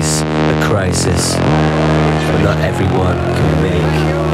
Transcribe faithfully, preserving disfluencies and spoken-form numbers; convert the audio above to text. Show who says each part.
Speaker 1: face a crisis, but not everyone can make